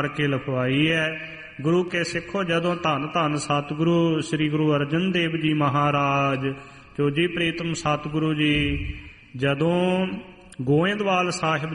ਕੇ ਲਿਖਵਾਈ ਹੈ। ਗੁਰੂ ਕੇ ਸਿੱਖੋ ਜਦੋਂ ਧੰਨ ਧੰਨ ਸਤਿਗੁਰੂ ਸ੍ਰੀ ਗੁਰੂ ਅਰਜਨ ਦੇਵ ਜੀ ਮਹਾਰਾਜ ਜੋ ਜੀ ਪ੍ਰੀਤਮ ਸਤਿਗੁਰੂ ਜੀ ਜਦੋਂ ਗੋਇੰਦਵਾਲ ਸਾਹਿਬ